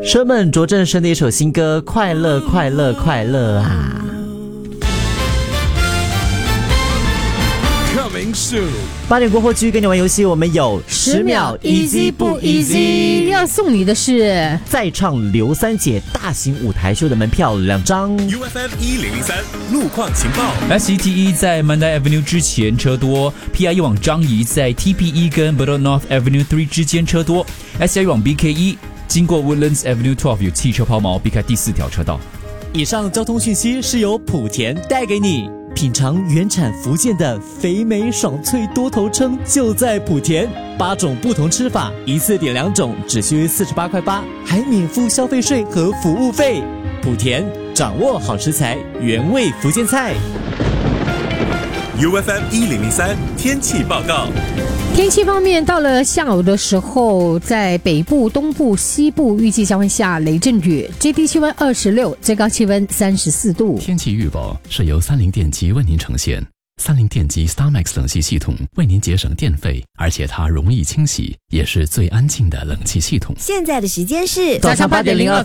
舍们卓正生的一首新歌《快乐快乐快乐》啊。 Coming soon， 8点过后继续跟你玩游戏，我们有10秒 easy 不 easy。 要送你的是再唱刘三姐大型舞台秀的门票2张。 UFM 1003路况情报。 SCTE 在 Mandai Avenue 之前车多 ，PIE 往樟宜在 TPE 跟 Bedok North Avenue 3之间车多 ，SCI 往 BKE 经过 Woodlands Avenue 12有汽车抛锚，避开第4条车道。 以上交通讯息是由莆田带给你。品尝原产福建的肥美爽脆多头称，就在莆田，8种不同吃法，一次点2种，只需48块8，还免付消费税和服务费。莆田掌握好食材，原味福建菜。 UFM 1003天气报告。 天气方面，到了下午的时候，在北部、东部、西部预计将会下雷阵雨，最低气温26，最高气温34度。 天气预报是由30电机为您呈现。30电机 StarMax 冷气系统为您节省电费，而且它容易清洗，也是最安静的冷气系统。 现在的时间是早上8点02